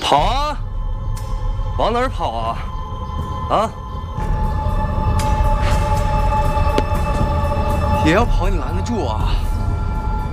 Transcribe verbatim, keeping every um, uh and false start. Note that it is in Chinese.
跑啊！往哪儿跑啊？啊！也要跑，你拦得住啊？